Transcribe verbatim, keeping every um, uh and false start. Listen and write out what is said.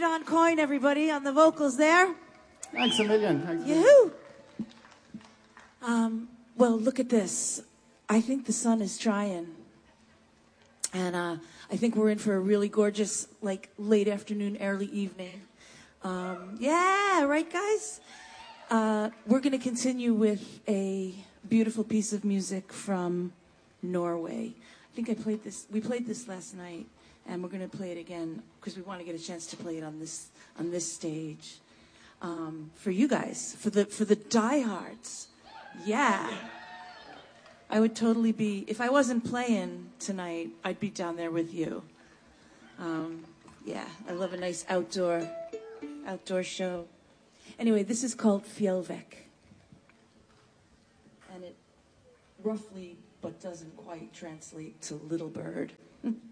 Don Coyne, everybody, on the vocals there. Thanks a million. Thanks a million. Yoo-hoo! Um, well, look at this. I think the sun is trying. And uh, I think we're in for a really gorgeous, like, late afternoon, early evening. Um, yeah, right, guys? Uh, we're going to continue with a beautiful piece of music from Norway. I think I played this, we played this last night, and we're going to play it again because we want to get a chance to play it on this on this stage. Um, for you guys, for the for the diehards. Yeah. I would totally be, if I wasn't playing tonight, I'd be down there with you. Um, yeah, I love a nice outdoor, outdoor show. Anyway, this is called Fjellvek. And it roughly, but doesn't quite translate to Little Bird.